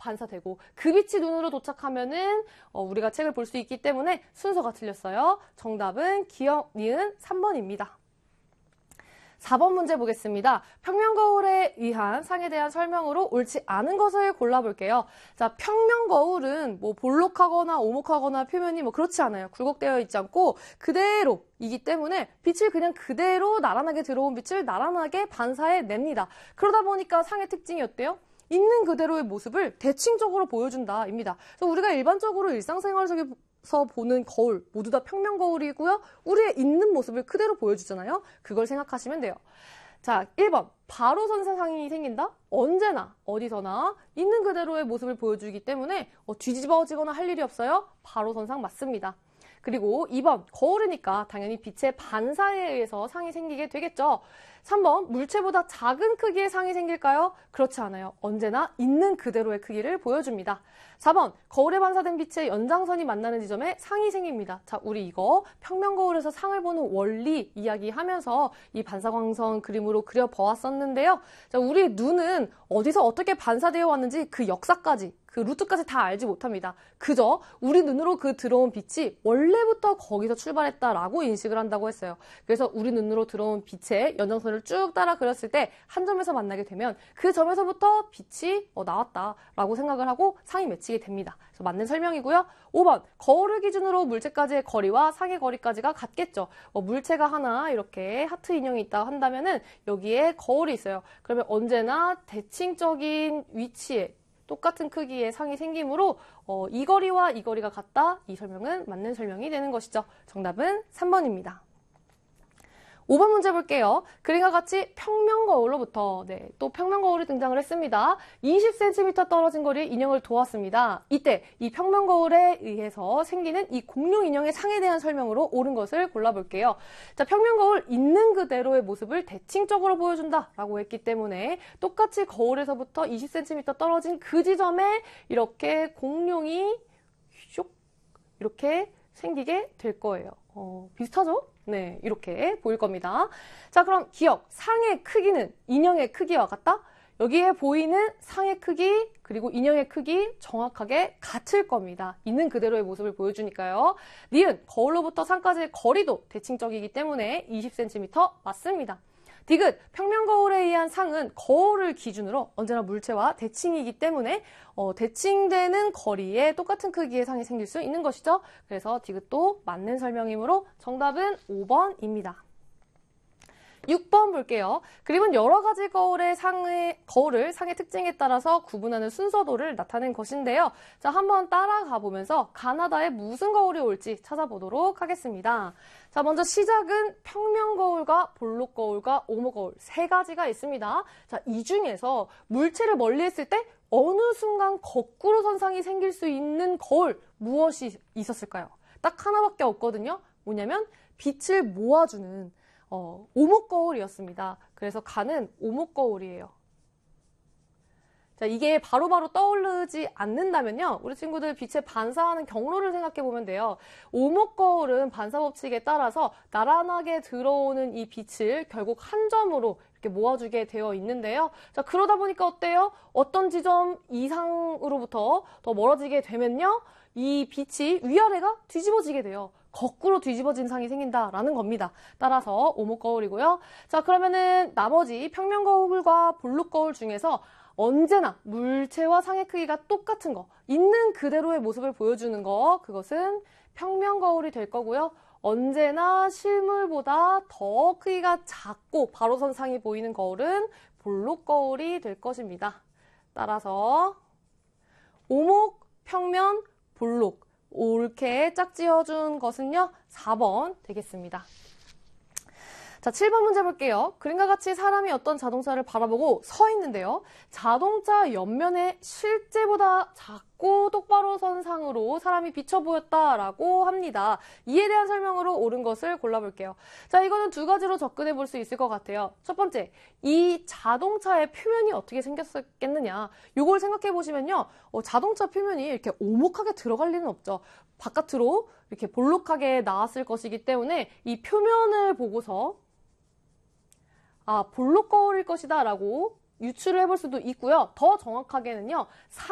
반사되고 그 빛이 눈으로 도착하면은 우리가 책을 볼 수 있기 때문에 순서가 틀렸어요. 정답은 기억, 니은 3번입니다. 4번 문제 보겠습니다. 평면거울에 의한 상에 대한 설명으로 옳지 않은 것을 골라볼게요. 자, 평면거울은 뭐 볼록하거나 오목하거나 표면이 뭐 그렇지 않아요. 굴곡되어 있지 않고 그대로이기 때문에 빛을 그냥 그대로 나란하게 들어온 빛을 나란하게 반사해냅니다. 그러다 보니까 상의 특징이 어때요? 있는 그대로의 모습을 대칭적으로 보여준다입니다. 그래서 우리가 일반적으로 일상생활 속에서 보는 거울 모두 다 평면 거울이고요. 우리의 있는 모습을 그대로 보여주잖아요. 그걸 생각하시면 돼요. 자, 1번. 바로 선상이 생긴다? 언제나 어디서나 있는 그대로의 모습을 보여주기 때문에 뒤집어지거나 할 일이 없어요. 바로 선상 맞습니다. 그리고 2번. 거울이니까 당연히 빛의 반사에 의해서 상이 생기게 되겠죠. 3번. 물체보다 작은 크기의 상이 생길까요? 그렇지 않아요. 언제나 있는 그대로의 크기를 보여줍니다. 4번. 거울에 반사된 빛의 연장선이 만나는 지점에 상이 생깁니다. 자, 우리 이거 평면 거울에서 상을 보는 원리 이야기하면서 이 반사광선 그림으로 그려보았었는데요. 자, 우리 눈은 어디서 어떻게 반사되어 왔는지 그 역사까지 그 루트까지 다 알지 못합니다. 그저 우리 눈으로 그 들어온 빛이 원래부터 거기서 출발했다라고 인식을 한다고 했어요. 그래서 우리 눈으로 들어온 빛의 연장선을 쭉 따라 그렸을 때 한 점에서 만나게 되면 그 점에서부터 빛이 나왔다라고 생각을 하고 상이 맺히게 됩니다. 그래서 맞는 설명이고요. 5번. 거울을 기준으로 물체까지의 거리와 상의 거리까지가 같겠죠. 물체가 하나 이렇게 하트 인형이 있다 한다면은 여기에 거울이 있어요. 그러면 언제나 대칭적인 위치에 똑같은 크기의 상이 생기므로 이 거리와 이 거리가 같다. 이 설명은 맞는 설명이 되는 것이죠. 정답은 3번입니다. 5번 문제 볼게요. 그림과 같이 평면 거울로부터 또 평면 거울이 등장을 했습니다. 20cm 떨어진 거리에 인형을 두었습니다. 이때 이 평면 거울에 의해서 생기는 이 공룡 인형의 상에 대한 설명으로 옳은 것을 골라볼게요. 자, 평면 거울 있는 그대로의 모습을 대칭적으로 보여준다라고 했기 때문에 똑같이 거울에서부터 20cm 떨어진 그 지점에 이렇게 공룡이 슉 이렇게 생기게 될 거예요. 비슷하죠? 네, 이렇게 보일 겁니다. 자, 그럼 기억, 상의 크기는 인형의 크기와 같다? 여기에 보이는 상의 크기 그리고 인형의 크기 정확하게 같을 겁니다. 있는 그대로의 모습을 보여주니까요. 니은, 거울로부터 상까지의 거리도 대칭적이기 때문에 20cm 맞습니다. 디귿, 평면 거울에 의한 상은 거울을 기준으로 언제나 물체와 대칭이기 때문에 대칭되는 거리에 똑같은 크기의 상이 생길 수 있는 것이죠. 그래서 디귿도 맞는 설명이므로 정답은 5번입니다. 6번 볼게요. 그림은 여러 가지 거울을 상의 특징에 따라서 구분하는 순서도를 나타낸 것인데요. 자, 한번 따라가 보면서 가나다에 무슨 거울이 올지 찾아보도록 하겠습니다. 자, 먼저 시작은 평면 거울과 볼록 거울과 오목 거울 세 가지가 있습니다. 자, 이 중에서 물체를 멀리했을 때 어느 순간 거꾸로 선상이 생길 수 있는 거울 무엇이 있었을까요? 딱 하나밖에 없거든요. 뭐냐면 빛을 모아주는 오목 거울이었습니다. 그래서 가는 오목 거울이에요. 자, 이게 바로바로 떠오르지 않는다면요. 우리 친구들 빛에 반사하는 경로를 생각해 보면 돼요. 오목 거울은 반사 법칙에 따라서 나란하게 들어오는 이 빛을 결국 한 점으로 이렇게 모아주게 되어 있는데요. 자, 그러다 보니까 어때요? 어떤 지점 이상으로부터 더 멀어지게 되면요. 이 빛이 위아래가 뒤집어지게 돼요. 거꾸로 뒤집어진 상이 생긴다라는 겁니다. 따라서 오목 거울이고요. 자, 그러면은 나머지 평면 거울과 볼록 거울 중에서 언제나 물체와 상의 크기가 똑같은 거, 있는 그대로의 모습을 보여주는 거, 그것은 평면 거울이 될 거고요. 언제나 실물보다 더 크기가 작고 바로선 상이 보이는 거울은 볼록 거울이 될 것입니다. 따라서 오목, 평면, 볼록 옳게 짝지어준 것은요, 4번 되겠습니다. 자, 7번 문제 볼게요. 그림과 같이 사람이 어떤 자동차를 바라보고 서 있는데요. 자동차 옆면에 실제보다 작고 똑바로 선 상으로 사람이 비쳐 보였다라고 합니다. 이에 대한 설명으로 옳은 것을 골라볼게요. 자, 이거는 두 가지로 접근해 볼 수 있을 것 같아요. 첫 번째, 이 자동차의 표면이 어떻게 생겼겠느냐. 이걸 생각해 보시면요. 자동차 표면이 이렇게 오목하게 들어갈 리는 없죠. 바깥으로 이렇게 볼록하게 나왔을 것이기 때문에 이 표면을 보고서 볼록 거울일 것이다 라고 유추를 해볼 수도 있고요. 더 정확하게는요.